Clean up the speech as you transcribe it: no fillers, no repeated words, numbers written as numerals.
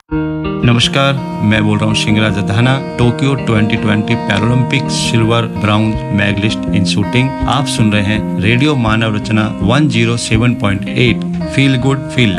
नमस्कार, मैं बोल रहा हूँ शिंगराज Adhana. Tokyo 2020 Paralympics silver brown medallist इन शूटिंग। आप सुन रहे हैं रेडियो मानव रचना 107.8 फील गुड फील